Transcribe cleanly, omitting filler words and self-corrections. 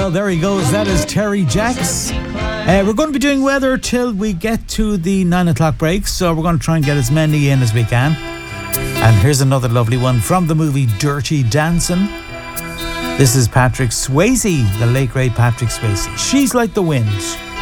Well, there he goes. That is Terry Jacks. We're going to be doing weather till we get to the 9 o'clock break, so we're going to try and get as many in as we can. And here's another lovely one from the movie Dirty Dancing. This is Patrick Swayze, the late great Patrick Swayze. She's Like the Wind.